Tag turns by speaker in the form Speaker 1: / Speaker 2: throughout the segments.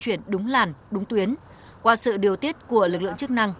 Speaker 1: chuyển đúng làn, đúng tuyến. Qua sự điều tiết của lực lượng chức năng,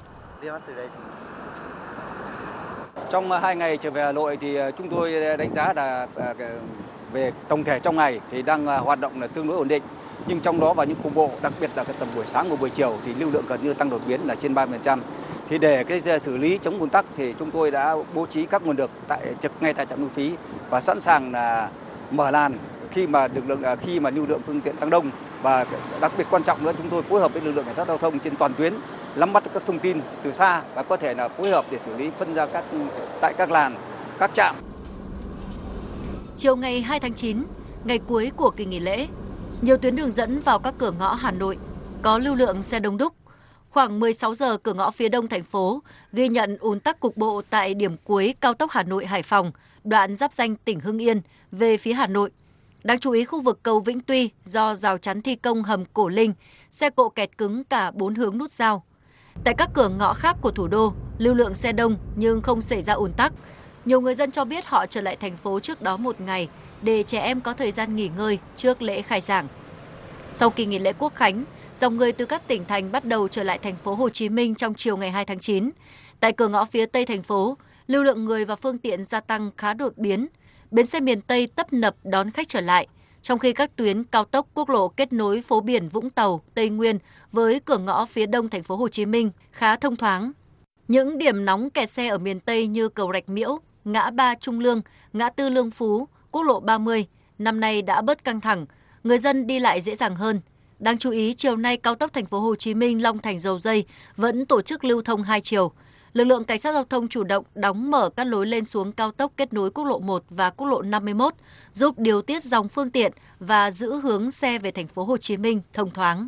Speaker 2: trong 2 ngày trở về Hà Nội thì chúng tôi đánh giá là về tổng thể trong ngày thì đang hoạt động là tương đối ổn định. Nhưng trong đó vào những cục bộ, đặc biệt là cái tầm buổi sáng và buổi chiều thì lưu lượng gần như tăng đột biến là trên 30%. Thì để cái xử lý chống ùn tắc thì chúng tôi đã bố trí các nguồn lực trực ngay tại trạm thu phí và sẵn sàng là mở làn khi mà lưu lượng phương tiện tăng đông, và đặc biệt quan trọng nữa, chúng tôi phối hợp với lực lượng cảnh sát giao thông trên toàn tuyến nắm bắt các thông tin từ xa và có thể là phối hợp để xử lý phân ra tại các làn, các trạm.
Speaker 1: chiều ngày 2 tháng 9, ngày cuối của kỳ nghỉ lễ, nhiều tuyến đường dẫn vào các cửa ngõ Hà Nội có lưu lượng xe đông đúc. Khoảng 16 giờ, cửa ngõ phía đông thành phố ghi nhận ùn tắc cục bộ tại điểm cuối cao tốc Hà Nội - Hải Phòng, đoạn giáp ranh tỉnh Hưng Yên về phía Hà Nội. Đáng chú ý, khu vực cầu Vĩnh Tuy do rào chắn thi công hầm Cổ Linh, xe cộ kẹt cứng cả 4 hướng nút giao. Tại các cửa ngõ khác của thủ đô, lưu lượng xe đông nhưng không xảy ra ùn tắc. Nhiều người dân cho biết họ trở lại thành phố trước đó một ngày để trẻ em có thời gian nghỉ ngơi trước lễ khai giảng. Sau kỳ nghỉ lễ Quốc khánh, dòng người từ các tỉnh thành bắt đầu trở lại thành phố Hồ Chí Minh trong chiều ngày 2 tháng 9. Tại cửa ngõ phía Tây thành phố, lưu lượng người và phương tiện gia tăng khá đột biến. Bến xe miền Tây tấp nập đón khách trở lại, trong khi các tuyến cao tốc, quốc lộ kết nối phố biển Vũng Tàu, Tây Nguyên với cửa ngõ phía Đông thành phố Hồ Chí Minh khá thông thoáng. Những điểm nóng kẹt xe ở miền Tây như cầu Rạch Miễu, ngã ba Trung Lương, ngã tư Lương Phú, quốc lộ 30 năm nay đã bớt căng thẳng, người dân đi lại dễ dàng hơn. Đáng chú ý, chiều nay cao tốc thành phố Hồ Chí Minh Long Thành Dầu Giây vẫn tổ chức lưu thông hai chiều. Lực lượng cảnh sát giao thông chủ động đóng mở các lối lên xuống cao tốc kết nối quốc lộ 1 và quốc lộ 51, giúp điều tiết dòng phương tiện và giữ hướng xe về thành phố Hồ Chí Minh thông thoáng.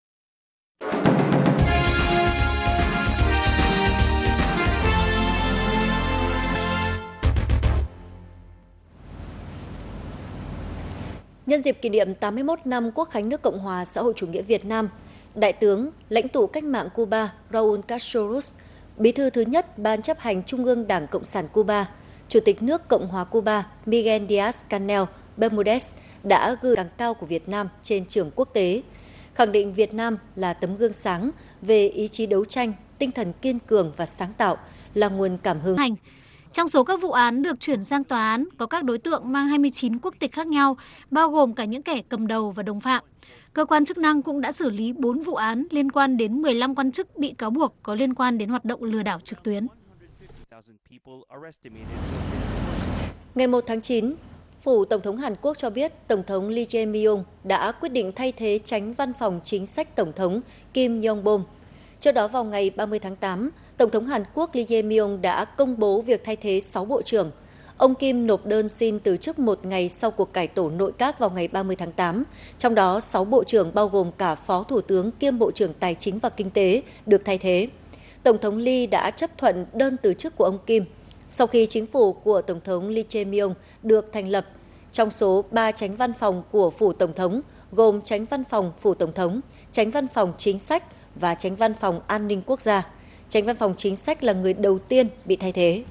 Speaker 1: Nhân dịp kỷ niệm 81 năm Quốc khánh nước Cộng hòa xã hội chủ nghĩa Việt Nam, Đại tướng, lãnh tụ cách mạng Cuba Raúl Castro Ruz, Bí thư thứ nhất Ban chấp hành Trung ương Đảng Cộng sản Cuba, Chủ tịch nước Cộng hòa Cuba Miguel Díaz-Canel Bermudez đã gửi cờ cao của Việt Nam trên trường quốc tế, khẳng định Việt Nam là tấm gương sáng về ý chí đấu tranh, tinh thần kiên cường và sáng tạo, là nguồn cảm hứng.
Speaker 3: Trong số các vụ án được chuyển sang tòa án, có các đối tượng mang 29 quốc tịch khác nhau, bao gồm cả những kẻ cầm đầu và đồng phạm. Cơ quan chức năng cũng đã xử lý 4 vụ án liên quan đến 15 quan chức bị cáo buộc có liên quan đến hoạt động lừa đảo trực tuyến.
Speaker 1: Ngày 1 tháng 9, Phủ Tổng thống Hàn Quốc cho biết Tổng thống Lee Jae-myung đã quyết định thay thế Chánh Văn phòng Chính sách Tổng thống Kim Yong-bom. Trước đó vào ngày 30 tháng 8, Tổng thống Hàn Quốc Lee Jae-myung đã công bố việc thay thế 6 bộ trưởng. Ông Kim nộp đơn xin từ chức một ngày sau cuộc cải tổ nội các vào ngày 30 tháng 8. Trong đó, 6 bộ trưởng bao gồm cả Phó Thủ tướng kiêm Bộ trưởng Tài chính và Kinh tế được thay thế. Tổng thống Lee đã chấp thuận đơn từ chức của ông Kim. Sau khi chính phủ của Tổng thống Lee Jae-myung được thành lập, trong số 3 chánh văn phòng của Phủ Tổng thống, gồm Chánh Văn phòng Phủ Tổng thống, Chánh Văn phòng Chính sách và Chánh Văn phòng An ninh Quốc gia, Chánh Văn phòng Chính sách là người đầu tiên bị thay thế.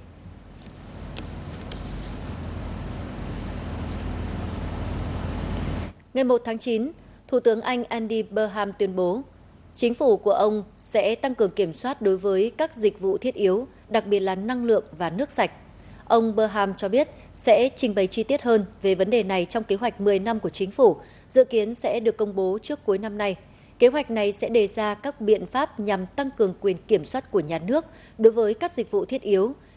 Speaker 1: Ngày 1 tháng 9, Thủ tướng Anh Andy Burnham tuyên bố chính phủ của ông sẽ tăng cường kiểm soát đối với các dịch vụ thiết yếu, đặc biệt là năng lượng và nước sạch. Ông Burnham cho biết sẽ trình bày chi tiết hơn về vấn đề này trong kế hoạch 10 năm của chính phủ, dự kiến sẽ được công bố trước cuối năm nay. Kế hoạch này sẽ đề ra các biện pháp nhằm tăng cường quyền kiểm soát của nhà nước đối với các dịch vụ thiết yếu,